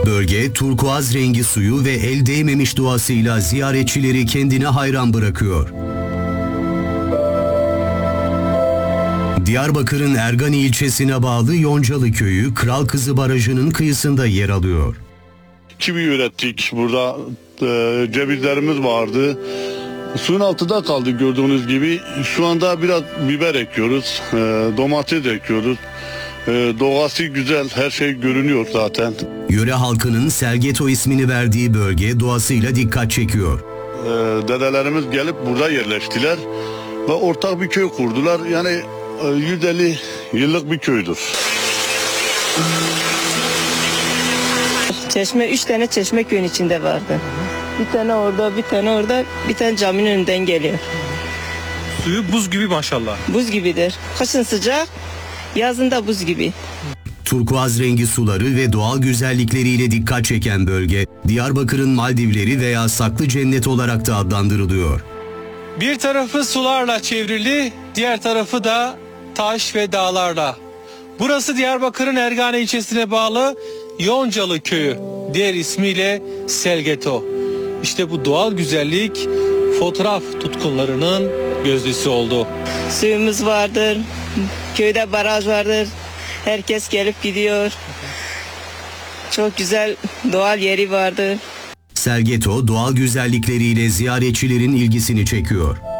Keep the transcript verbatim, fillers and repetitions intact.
Bölge, turkuaz rengi suyu ve el değmemiş doğasıyla ziyaretçileri kendine hayran bırakıyor. Diyarbakır'ın Ergani ilçesine bağlı Yoncalı Köyü, Kral Kızı Barajı'nın kıyısında yer alıyor. Kivi ürettik burada, e, cevizlerimiz vardı. Suyun altında kaldı gördüğünüz gibi. Şu anda biraz biber ekiyoruz, e, domates ekiyoruz. E, doğası güzel, her şey görünüyor zaten. Yöre halkının Selgeto ismini verdiği bölge doğasıyla dikkat çekiyor. E, dedelerimiz gelip burada yerleştiler ve ortak bir köy kurdular. Yani e, yüz elli yıllık bir köydür. Çeşme, üç tane çeşme köyün içinde vardı. Bir tane orada, bir tane orada, bir tane caminin önünden geliyor. Suyu buz gibi maşallah. Buz gibidir. Kışın sıcak, yazın da buz gibi. Turkuaz rengi suları ve doğal güzellikleriyle dikkat çeken bölge, Diyarbakır'ın Maldivleri veya Saklı Cennet olarak da adlandırılıyor. Bir tarafı sularla çevrili, diğer tarafı da taş ve dağlarla. Burası Diyarbakır'ın Ergani ilçesine bağlı Yoncalı Köyü, diğer ismiyle Selgeto. İşte bu doğal güzellik fotoğraf tutkunlarının gözdesi oldu. Suyumuz vardır, köyde baraj vardır. Herkes gelip gidiyor. Çok güzel doğal yeri vardır. Selgeto doğal güzellikleriyle ziyaretçilerin ilgisini çekiyor.